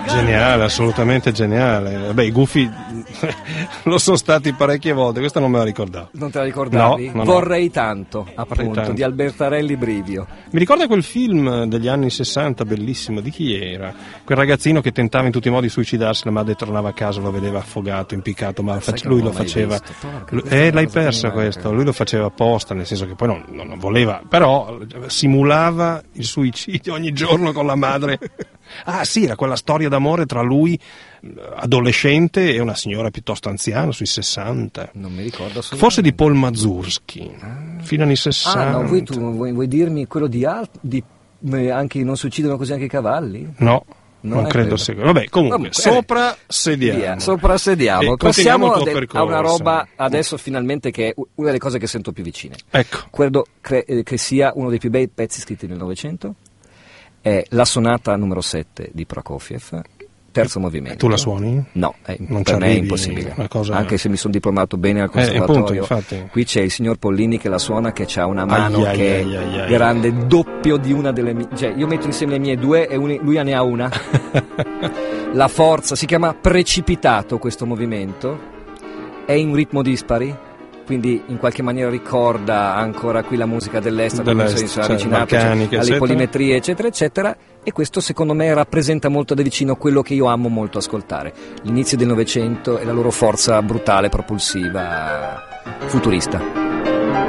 Geniale, assolutamente geniale. Vabbè, i Gufi lo sono stati parecchie volte, questa non me la ricordavo. Non te la ricordavi? No. Vorrei tanto, appunto, tanto. di Albertarelli Brivio. Mi ricorda quel film degli anni 60, bellissimo, di chi era? Quel ragazzino che tentava in tutti i modi di suicidarsi, la madre tornava a casa, lo vedeva affogato, impiccato, ma lui lo faceva. L'hai persa questo, lui lo faceva apposta, nel senso che poi non voleva, però simulava il suicidio ogni giorno con la madre. Ah sì, era quella storia d'amore tra lui, adolescente, e una signora piuttosto anziana, sui 60. Non mi ricordo. Forse di Paul Mazursky, fino anni 60. Ah, no, vuoi dirmi quello di anche non si uccidono così anche i cavalli? No. Non credo sia. Vabbè, comunque, soprassediamo. Passiamo a una roba adesso finalmente che è una delle cose che sento più vicine. Ecco. Credo che sia uno dei più bei pezzi scritti nel Novecento. È la sonata numero 7 di Prokofiev, terzo movimento. Tu la suoni? No, non per me è impossibile. Anche se mi sono diplomato bene al conservatorio. Qui c'è il signor Pollini che la suona, che ha una mano che è grande, doppio di una delle mie. Cioè, io metto insieme le mie due e lui ne ha una. La forza, si chiama Precipitato questo movimento, è in ritmo dispari. Quindi in qualche maniera ricorda ancora qui la musica dell'est, avvicinato alle polimetrie eccetera eccetera, e questo secondo me rappresenta molto da vicino quello che io amo molto ascoltare, l'inizio del Novecento e la loro forza brutale, propulsiva, futurista.